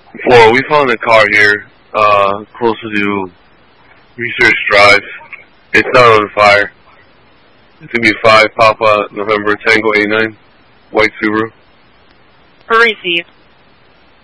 Well, we found a car here, closer to Research Drive. It's not on fire. It's gonna be 5 Papa November Tango 89, white Subaru. For receive.